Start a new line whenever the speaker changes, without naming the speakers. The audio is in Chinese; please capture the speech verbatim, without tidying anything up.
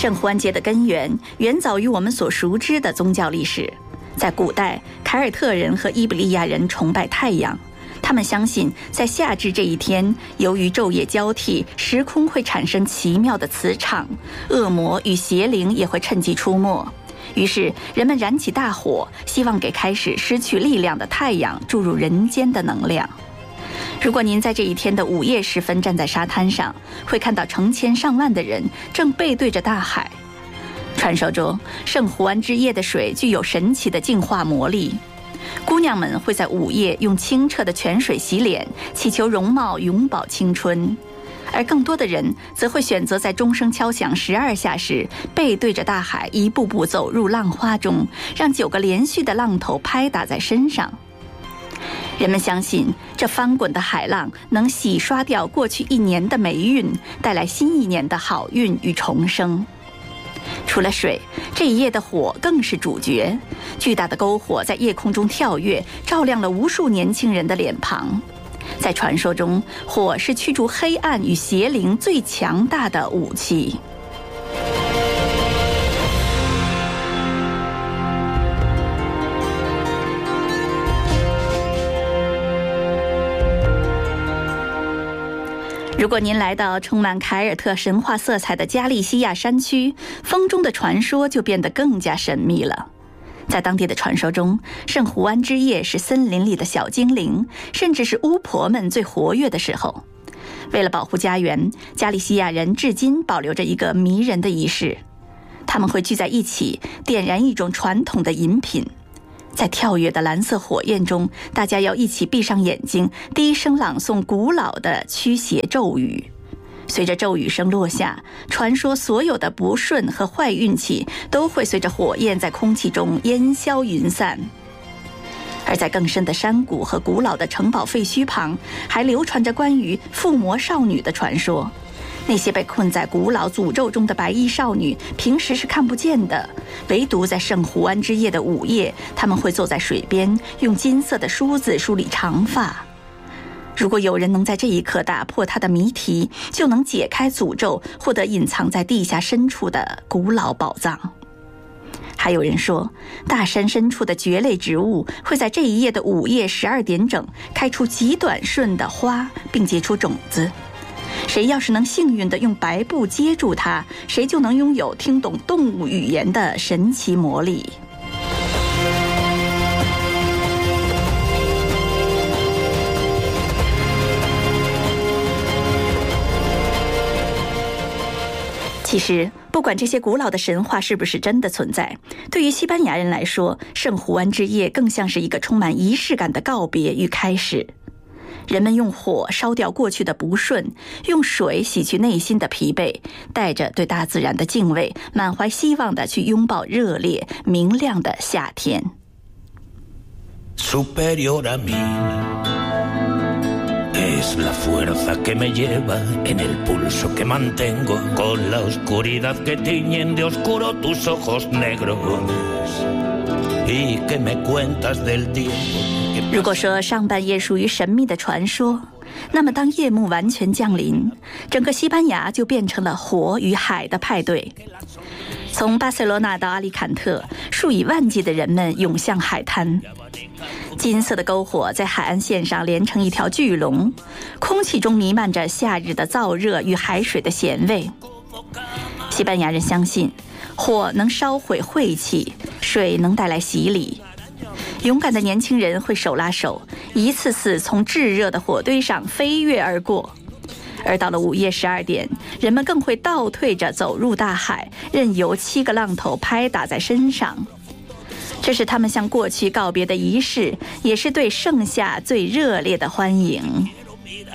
圣胡安节的根源远早于我们所熟知的宗教历史。在古代，凯尔特人和伊比利亚人崇拜太阳，他们相信在夏至这一天，由于昼夜交替，时空会产生奇妙的磁场，恶魔与邪灵也会趁机出没。于是人们燃起大火，希望给开始失去力量的太阳注入人间的能量。如果您在这一天的午夜时分站在沙滩上，会看到成千上万的人正背对着大海。传说中，圣胡安之夜的水具有神奇的净化魔力，姑娘们会在午夜用清澈的泉水洗脸，祈求容貌永葆青春。而更多的人则会选择在钟声敲响十二下时，背对着大海一步步走入浪花中，让九个连续的浪头拍打在身上。人们相信，这翻滚的海浪能洗刷掉过去一年的霉运，带来新一年的好运与重生。除了水，这一夜的火更是主角。巨大的篝火在夜空中跳跃，照亮了无数年轻人的脸庞。在传说中，火是驱逐黑暗与邪灵最强大的武器。如果您来到充满凯尔特神话色彩的加利西亚山区，风中的传说就变得更加神秘了。在当地的传说中，圣胡安之夜是森林里的小精灵，甚至是巫婆们最活跃的时候。为了保护家园，加利西亚人至今保留着一个迷人的仪式，他们会聚在一起，点燃一种传统的饮品。在跳跃的蓝色火焰中，大家要一起闭上眼睛，低声朗诵古老的驱邪咒语。随着咒语声落下，传说所有的不顺和坏运气都会随着火焰在空气中烟消云散。而在更深的山谷和古老的城堡废墟旁，还流传着关于附魔少女的传说。那些被困在古老诅咒中的白衣少女平时是看不见的，唯独在圣胡安之夜的午夜，她们会坐在水边，用金色的梳子梳理长发。如果有人能在这一刻打破她的谜题，就能解开诅咒，获得隐藏在地下深处的古老宝藏。还有人说，大山深处的蕨类植物会在这一夜的午夜十二点整开出极短顺的花，并结出种子。谁要是能幸运地用白布接住它，谁就能拥有听懂动物语言的神奇魔力。其实，不管这些古老的神话是不是真的存在，对于西班牙人来说，圣胡安之夜更像是一个充满仪式感的告别与开始。人们用火烧掉过去的不顺，用水洗去内心的疲惫，带着对大自然的敬畏，满怀希望地去拥抱热烈明亮的夏天。
Superior a mí es la fuerza que me lleva en el pulso que mantengo con la oscuridad que tiñen de oscuro tus ojos negros y que me cuentas del tiempo。
如果说上半夜属于神秘的传说，那么当夜幕完全降临，整个西班牙就变成了火与海的派对。从巴塞罗那到阿里坎特，数以万计的人们涌向海滩，金色的篝火在海岸线上连成一条巨龙，空气中弥漫着夏日的燥热与海水的咸味。西班牙人相信，火能烧毁晦气，水能带来洗礼。勇敢的年轻人会手拉手，一次次从炙热的火堆上飞跃而过。而到了午夜十二点，人们更会倒退着走入大海，任由七个浪头拍打在身上。这是他们向过去告别的仪式，也是对盛夏最热烈的欢迎。